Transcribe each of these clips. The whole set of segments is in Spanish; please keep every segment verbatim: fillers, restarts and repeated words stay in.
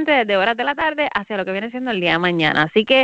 específicamente desde horas de la tarde hacia lo que viene siendo el día de mañana. Así que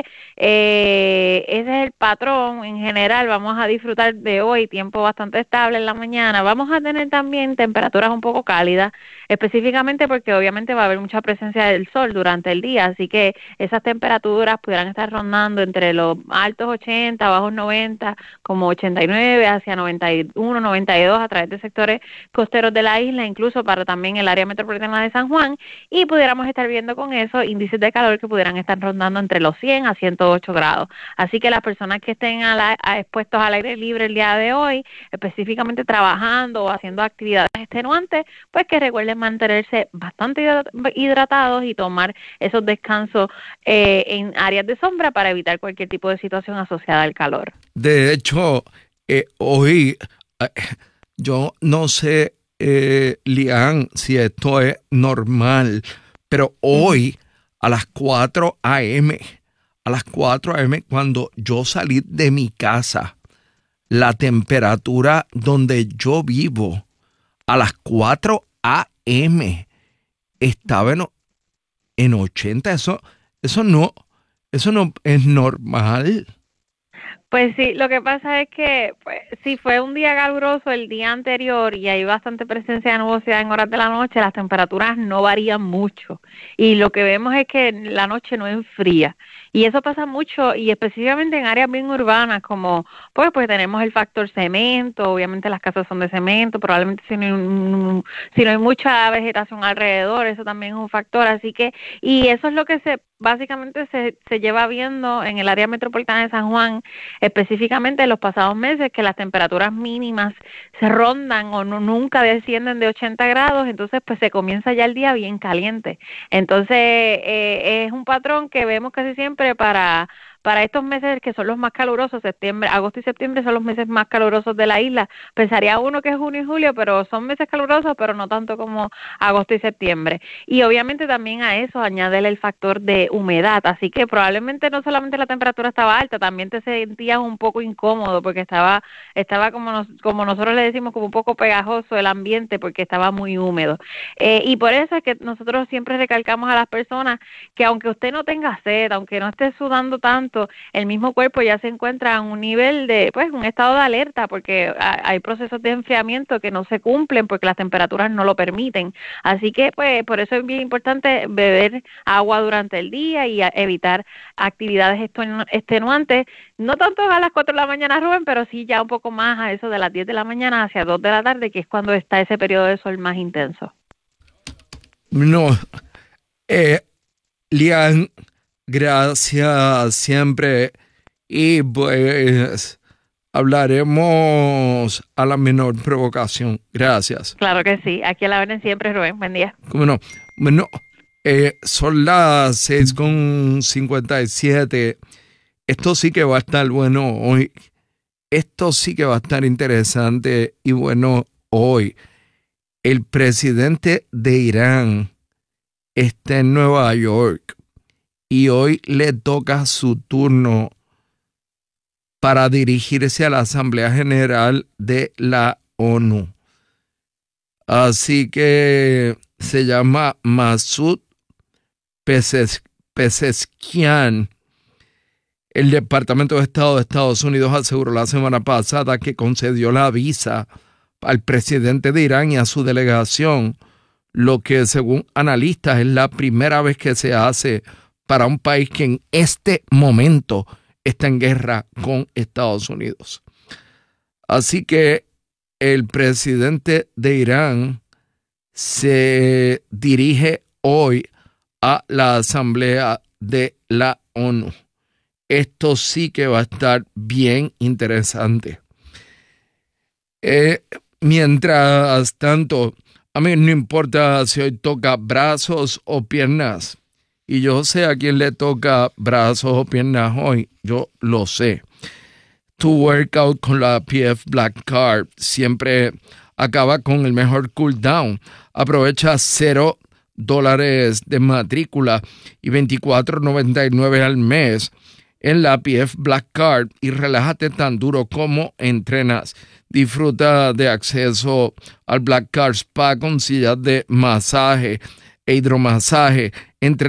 eh, ese es el patrón. En general vamos a disfrutar de hoy tiempo bastante estable en la mañana. Vamos a tener también temperaturas un poco cálidas, específicamente porque obviamente va a haber mucha presencia del sol durante el día, así que esas temperaturas pudieran estar rondando entre los altos ochenta, bajos noventa, como ochenta y nueve hacia noventa y uno, noventa y dos a través de sectores costeros de la isla, incluso para también el área metropolitana de San Juan, y pudiéramos estar viendo con eso índices de calor que pudieran estar rondando entre los cien a ciento ocho grados. Así que las personas que estén a la, a expuestos al aire libre el día de hoy, específicamente trabajando o haciendo actividades extenuantes, pues que recuerden mantenerse bastante hidratados y tomar esos descansos eh, en áreas de sombra para evitar cualquier tipo de situación asociada al calor. De hecho, eh, hoy eh, yo no sé, eh, Lian, si esto es normal, pero hoy uh-huh. a las cuatro a eme, a las cuatro a eme, cuando yo salí de mi casa, la temperatura donde yo vivo a las cuatro a eme estaba en, en ochenta. Eso, eso no, eso no es normal. Pues sí, lo que pasa es que pues, si fue un día caluroso el día anterior y hay bastante presencia de nubosidad en horas de la noche, las temperaturas no varían mucho y lo que vemos es que la noche no enfría y eso pasa mucho y específicamente en áreas bien urbanas como pues pues tenemos el factor cemento, obviamente las casas son de cemento, probablemente si no hay, si no hay mucha vegetación alrededor, eso también es un factor, así que y eso es lo que se básicamente se, se lleva viendo en el área metropolitana de San Juan, específicamente en los pasados meses, que las temperaturas mínimas se rondan o no, nunca descienden de ochenta grados, entonces pues se comienza ya el día bien caliente. Entonces eh, es un patrón que vemos casi siempre para... Para estos meses que son los más calurosos, septiembre, agosto y septiembre son los meses más calurosos de la isla. Pensaría uno que es junio y julio, pero son meses calurosos, pero no tanto como agosto y septiembre. Y obviamente también a eso añádele el factor de humedad, así que probablemente no solamente la temperatura estaba alta, también te sentías un poco incómodo porque estaba, estaba como, nos, como nosotros le decimos, como un poco pegajoso el ambiente porque estaba muy húmedo. Eh, y por eso es que nosotros siempre recalcamos a las personas que aunque usted no tenga sed, aunque no esté sudando tanto, el mismo cuerpo ya se encuentra en un nivel de, pues, un estado de alerta porque hay procesos de enfriamiento que no se cumplen porque las temperaturas no lo permiten. Así que, pues, por eso es bien importante beber agua durante el día y evitar actividades extenuantes, no tanto a las cuatro de la mañana, Rubén, pero sí ya un poco más a eso de las diez de la mañana hacia dos de la tarde, que es cuando está ese periodo de sol más intenso. No, eh, Lian, gracias siempre y pues hablaremos a la menor provocación. Gracias. Claro que sí, aquí a la orden siempre, Rubén. Buen día. ¿Cómo no? Bueno, eh, son las seis con cincuenta y siete. Esto sí que va a estar bueno hoy. Esto sí que va a estar interesante y bueno hoy. El presidente de Irán está en Nueva York. Y hoy le toca su turno para dirigirse a la Asamblea General de la ONU. Así que se llama Masoud Pezeshkian. El Departamento de Estado de Estados Unidos aseguró la semana pasada que concedió la visa al presidente de Irán y a su delegación, lo que según analistas es la primera vez que se hace para un país que en este momento está en guerra con Estados Unidos. Así que el presidente de Irán se dirige hoy a la Asamblea de la ONU. Esto sí que va a estar bien interesante. Eh, mientras tanto, a mí no importa si hoy toca brazos o piernas. Y yo sé a quién le toca brazos o piernas hoy. Yo lo sé. Tu workout con la P F Black Card siempre acaba con el mejor cool down. Aprovecha cero dólares de matrícula y veinticuatro noventa y nueve al mes en la P F Black Card y relájate tan duro como entrenas. Disfruta de acceso al Black Card Spa con sillas de masaje e hidromasaje entre